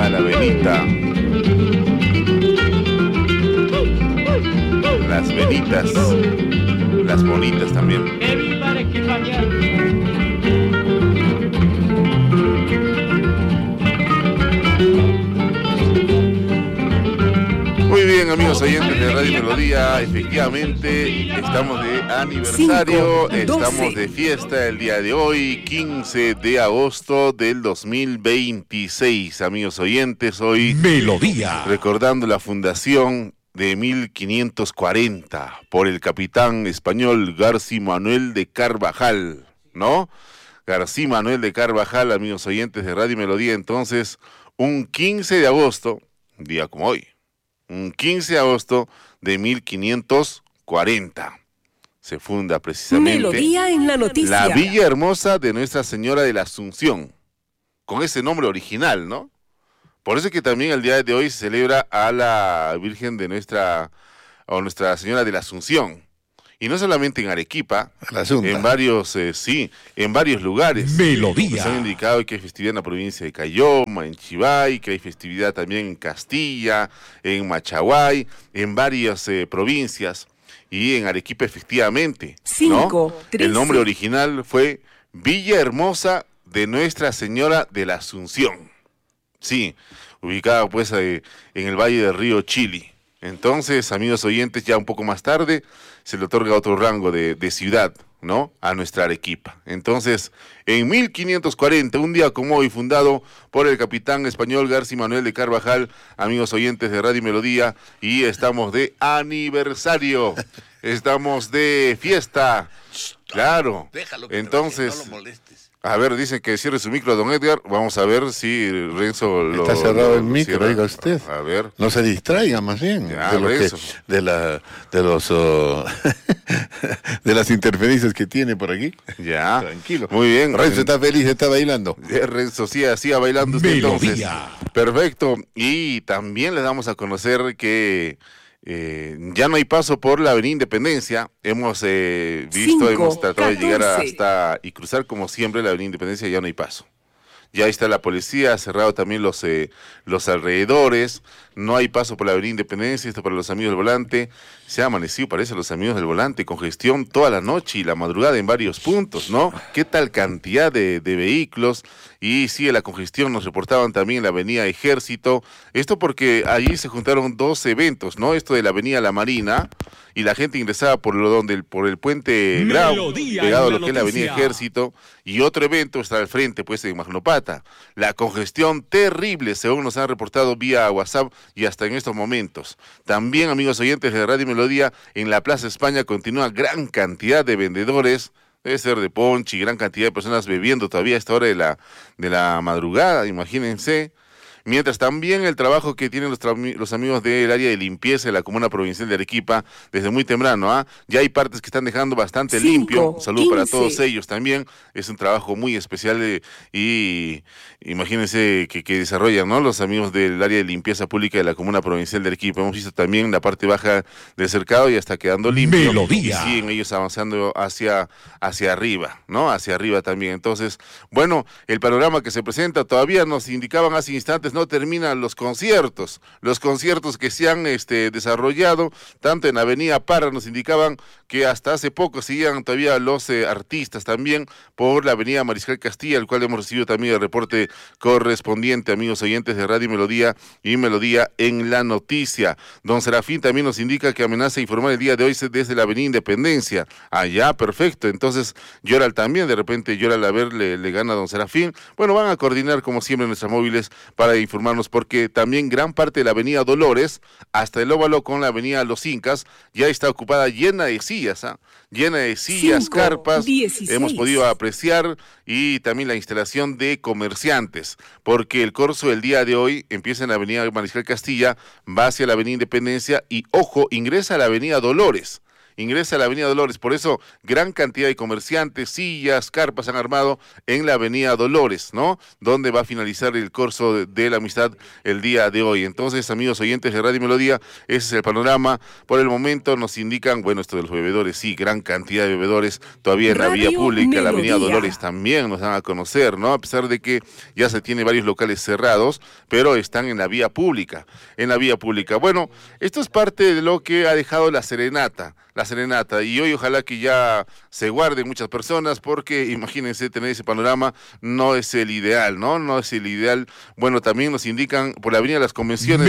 apaga la velita. Las velitas, las bonitas también. Muy bien, amigos oyentes de Radio Melodía, efectivamente estamos de aniversario, estamos de fiesta el día de hoy, 15 de agosto del 2026, amigos oyentes, hoy Melodía, recordando la fundación de 1540 por el capitán español García Manuel de Carvajal, ¿no? García Manuel de Carvajal, amigos oyentes de Radio Melodía, entonces, un 15 de agosto, un día como hoy, un 15 de agosto de 1540. Se funda precisamente Melodía en la noticia. la Villa Hermosa de Nuestra Señora de la Asunción, con ese nombre original, ¿no? Por eso es que también el día de hoy se celebra a la Virgen de Nuestra Señora de la Asunción. Y no solamente en Arequipa, en varios, en varios lugares. Melodía. Nos han indicado que hay festividad en la provincia de Cayoma, en Chivay, que hay festividad también en Castilla, en Machaguay, en varias provincias. Y en Arequipa, efectivamente, ¿no? El nombre original fue Villa Hermosa de Nuestra Señora de la Asunción. Sí, ubicada pues en el Valle del Río Chili. Entonces, amigos oyentes, ya un poco más tarde se le otorga otro rango de ciudad, ¿no? A nuestra Arequipa. Entonces, en 1540, un día como hoy, fundado por el capitán español García Manuel de Carvajal, amigos oyentes de Radio Melodía, y estamos de aniversario, estamos de fiesta, claro. Déjalo que entonces, no lo molestes. A ver, dicen que cierre su micro, don Edgar. Vamos a ver si Renzo lo... Está cerrado el micro, cierra. oiga usted. A ver. No se distraiga más bien Ya, de las interferencias que tiene por aquí. Ya. Tranquilo. Muy bien. Renzo está feliz, está bailando. Renzo, siga bailando usted entonces. Melodía. Perfecto. Y también les damos a conocer que ya no hay paso por la Avenida Independencia. Hemos visto, hemos tratado de llegar hasta y cruzar como siempre la Avenida Independencia, ya no hay paso. Ya está la policía, ha cerrado también los alrededores, no hay paso por la Avenida Independencia, esto para los amigos del volante. Se ha amanecido, parece, los amigos del volante, congestión toda la noche y la madrugada en varios puntos, ¿no? ¿Qué tal cantidad de vehículos? Y sigue la congestión, nos reportaban también en la Avenida Ejército. Esto porque allí se juntaron dos eventos, ¿no? Esto de la Avenida La Marina, y la gente ingresaba por el puente Grau, pegado a lo que es la Avenida Ejército, y otro evento está al frente, pues, en Magnopata. La congestión terrible, según nos han reportado vía WhatsApp y hasta en estos momentos. También, amigos oyentes de Radio Melodía, en la Plaza España continúa gran cantidad de vendedores, debe ser de ponche, y gran cantidad de personas bebiendo todavía a esta hora de la madrugada, imagínense. Mientras también el trabajo que tienen los amigos del área de limpieza de la Comuna Provincial de Arequipa desde muy temprano, ya hay partes que están dejando bastante limpio. Un saludo para todos ellos también. Es un trabajo muy especial y imagínense que desarrollan, ¿no? Los amigos del área de limpieza pública de la Comuna Provincial de Arequipa. Hemos visto también la parte baja del cercado, ya está quedando limpio. Melodía. Y siguen ellos avanzando hacia arriba, ¿no? Hacia arriba también. Entonces, bueno, el panorama que se presenta, todavía nos indicaban hace instantes, no terminan los conciertos que se han desarrollado, tanto en Avenida Parra, nos indicaban que hasta hace poco seguían todavía los artistas también por la Avenida Mariscal Castilla, el cual hemos recibido también el reporte correspondiente, amigos oyentes de Radio Melodía y Melodía en la Noticia. Don Serafín también nos indica que amenaza informar el día de hoy desde la Avenida Independencia. Ya, perfecto. Entonces, Yoral también, de repente Yoral a ver le gana a don Serafín. Bueno, van a coordinar como siempre nuestras móviles para informarnos, porque también gran parte de la Avenida Dolores hasta el óvalo con la Avenida Los Incas ya está ocupada, llena de sillas, llena de sillas, carpas, 16. Hemos podido apreciar, y también la instalación de comerciantes, porque el corso del día de hoy empieza en la Avenida Mariscal Castilla, va hacia la Avenida Independencia y, ojo, ingresa a la Avenida Dolores. ingresa a la Avenida Dolores. Por eso, gran cantidad de comerciantes, sillas, carpas han armado en la Avenida Dolores, ¿no? Donde va a finalizar el curso de la amistad el día de hoy. Entonces, amigos oyentes de Radio Melodía, ese es el panorama. Por el momento nos indican, bueno, esto de los bebedores, sí, gran cantidad de bebedores todavía en la vía pública, la Avenida Dolores también nos dan a conocer, ¿no? A pesar de que ya se tiene varios locales cerrados, pero están en la vía pública, Bueno, esto es parte de lo que ha dejado la serenata, y hoy ojalá que ya se guarden muchas personas, porque imagínense tener ese panorama, no es el ideal, ¿no? No es el ideal. Bueno, también nos indican por la Avenida de las Convenciones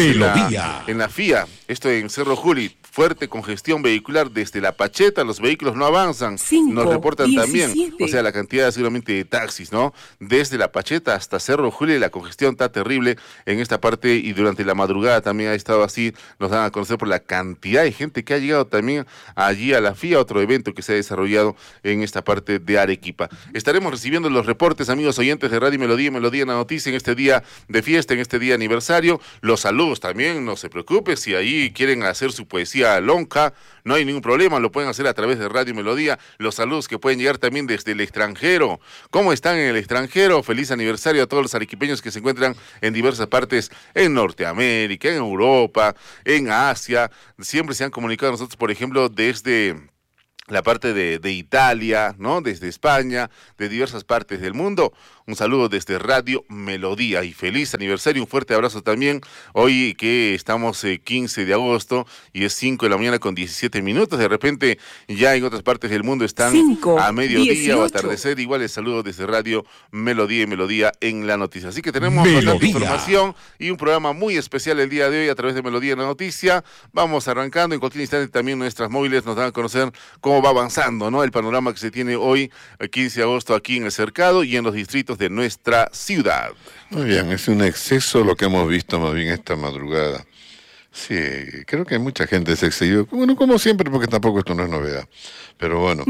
en la FIA, esto en Cerro Juli, fuerte congestión vehicular desde La Pacheta, los vehículos no avanzan, nos reportan 17. También, o sea, la cantidad seguramente de taxis, ¿no? Desde La Pacheta hasta Cerro Juli, la congestión está terrible en esta parte, y durante la madrugada también ha estado así, nos dan a conocer por la cantidad de gente que ha llegado también allí a la FIA, otro evento que se ha desarrollado en esta parte de Arequipa. Estaremos recibiendo los reportes, amigos oyentes de Radio Melodía y Melodía en la Noticia, en este día de fiesta, en este día aniversario. Los saludos también, no se preocupe, si ahí quieren hacer su poesía lonja, no hay ningún problema, lo pueden hacer a través de Radio Melodía. Los saludos que pueden llegar también desde el extranjero. ¿Cómo están en el extranjero? Feliz aniversario a todos los arequipeños que se encuentran en diversas partes, en Norteamérica, en Europa, en Asia. Siempre se han comunicado a nosotros, por ejemplo, desde la parte de Italia, ¿no? Desde España, de diversas partes del mundo. Un saludo desde Radio Melodía y feliz aniversario, un fuerte abrazo también. Hoy que estamos 15 de agosto y es 5 de la mañana con 17 minutos. De repente ya en otras partes del mundo están a mediodía 18. O atardecer. Igual el saludo desde Radio Melodía y Melodía en la Noticia. Así que tenemos bastante información y un programa muy especial el día de hoy a través de Melodía en la Noticia. Vamos arrancando. En cualquier instante también nuestras móviles nos dan a conocer cómo va avanzando, ¿no? El panorama que se tiene hoy, el 15 de agosto, aquí en el Cercado y en los distritos de nuestra ciudad. Muy bien, es un exceso lo que hemos visto más bien esta madrugada. Sí, creo que mucha gente se excedió, bueno, como siempre, porque tampoco esto no es novedad. Pero bueno,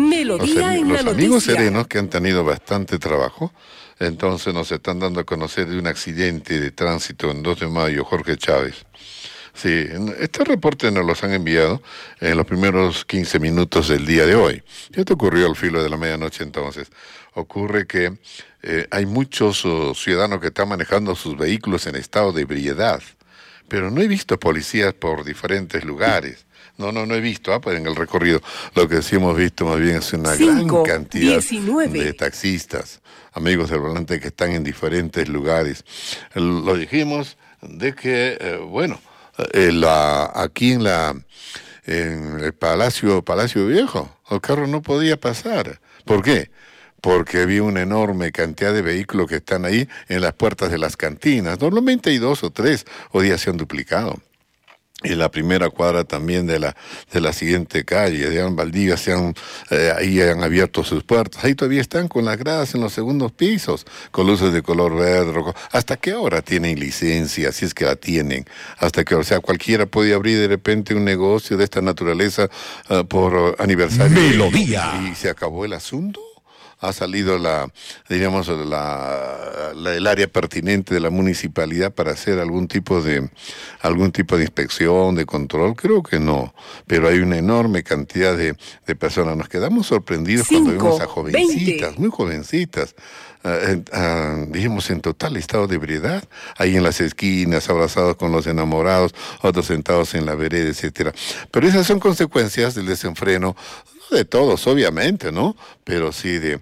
los amigos serenos que han tenido bastante trabajo, entonces nos están dando a conocer de un accidente de tránsito en 2 de mayo, Jorge Chávez. Sí, este reporte nos los han enviado en los primeros 15 minutos del día de hoy. Esto ocurrió al filo de la medianoche entonces. Ocurre que hay muchos ciudadanos que están manejando sus vehículos en estado de ebriedad, pero no he visto policías por diferentes lugares. No he visto, pues en el recorrido lo que sí hemos visto más bien es una gran cantidad de taxistas, amigos del volante que están en diferentes lugares. Lo dijimos de que, aquí en el Palacio Viejo, el carro no podía pasar. ¿Por qué? Porque había una enorme cantidad de vehículos que están ahí en las puertas de las cantinas. Normalmente hay 2 o 3, hoy día se han duplicado. En la primera cuadra también de la siguiente calle, de Valdivia, ahí han abierto sus puertas. Ahí todavía están con las gradas en los segundos pisos, con luces de color verde, rojo. ¿Hasta qué hora tienen licencia, si es que la tienen? ¿Hasta qué hora? O sea, cualquiera puede abrir de repente un negocio de esta naturaleza por aniversario. Melodía. Y se acabó el asunto. Ha salido el área pertinente de la municipalidad para hacer algún tipo de inspección, de control. Creo que no, pero hay una enorme cantidad de personas. Nos quedamos sorprendidos cuando vemos a jovencitas, 20. Muy jovencitas, dijimos en total estado de ebriedad, ahí en las esquinas, abrazados con los enamorados, otros sentados en la vereda, etcétera. Pero esas son consecuencias del desenfreno, no de todos, obviamente, ¿no? Pero sí de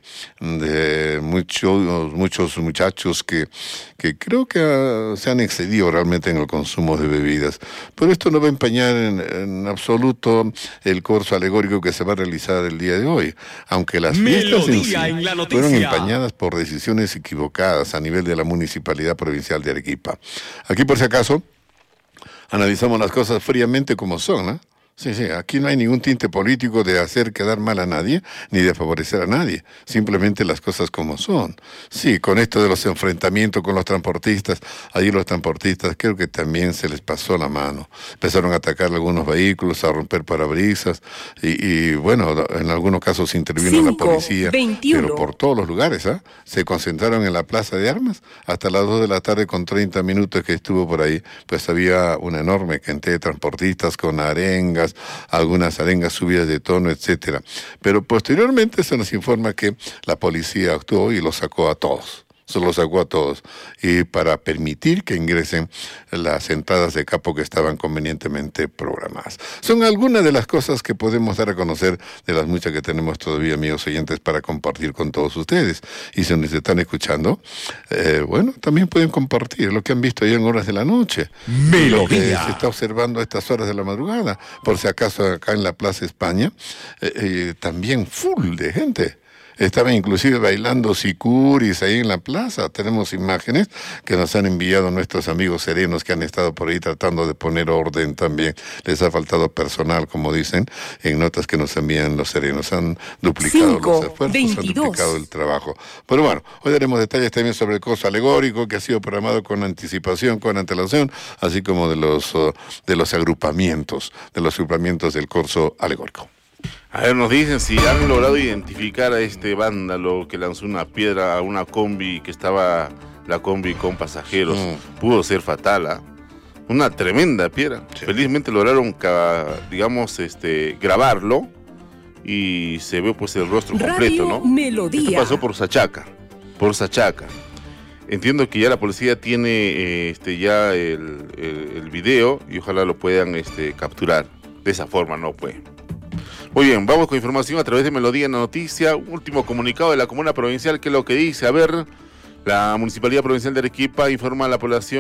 muchos muchachos que creo que se han excedido realmente en el consumo de bebidas. Pero esto no va a empañar en absoluto el curso alegórico que se va a realizar el día de hoy, aunque las fiestas en sí fueron empañadas por decisiones equivocadas a nivel de la Municipalidad Provincial de Arequipa. Aquí, por si acaso, analizamos las cosas fríamente como son, ¿no? Sí, aquí no hay ningún tinte político de hacer quedar mal a nadie, ni de favorecer a nadie, simplemente las cosas como son. Sí, con esto de los enfrentamientos con los transportistas, ahí los transportistas creo que también se les pasó la mano. Empezaron a atacar algunos vehículos, a romper parabrisas, y bueno, en algunos casos intervino la policía, 21. Pero por todos los lugares, se concentraron en la Plaza de Armas, hasta las 2 de la tarde con 30 minutos que estuvo por ahí, pues había una enorme cantidad de transportistas con arengas, algunas arengas subidas de tono, etcétera. Pero posteriormente se nos informa que la policía actuó y los sacó a todos. Se los sacó a todos, y para permitir que ingresen las entradas de capo que estaban convenientemente programadas. Son algunas de las cosas que podemos dar a conocer, de las muchas que tenemos todavía, amigos oyentes, para compartir con todos ustedes. Y si nos están escuchando, bueno, también pueden compartir lo que han visto ayer en horas de la noche. Lo que se está observando a estas horas de la madrugada. Por si acaso acá en la Plaza España, también full de gente. Estaban inclusive bailando sicuris ahí en la plaza. Tenemos imágenes que nos han enviado nuestros amigos serenos que han estado por ahí tratando de poner orden también. Les ha faltado personal, como dicen, en notas que nos envían los serenos. Han duplicado los esfuerzos, 22. Han duplicado el trabajo. Pero bueno, hoy daremos detalles también sobre el curso alegórico que ha sido programado con anticipación, con antelación, así como de los agrupamientos del curso alegórico. A ver, nos dicen si han logrado identificar a este vándalo que lanzó una piedra a una combi que estaba la combi con pasajeros. Pudo ser fatal, ¿eh? Una tremenda piedra. Sí. Felizmente lograron, digamos, grabarlo y se ve pues el rostro completo, ¿no? Melodía. Esto pasó por Sachaca. Entiendo que ya la policía tiene ya el video y ojalá lo puedan capturar. De esa forma, ¿no? Pues. Muy bien, vamos con información a través de Melodía en la Noticia. Un último comunicado de la Comuna Provincial, que es lo que dice. A ver, la Municipalidad Provincial de Arequipa informa a la población